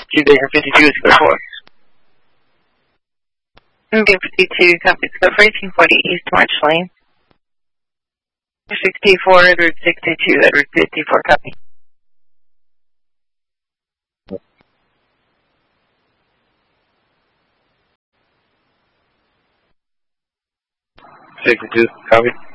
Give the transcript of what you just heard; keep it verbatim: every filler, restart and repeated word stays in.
Two Baker fifty-two is clear for. Baker fifty-two, copy. Scope for eighteen forty East March Lane. sixty-four, Edward sixty-two, Edward fifty-four, copy. sixty-two, copy.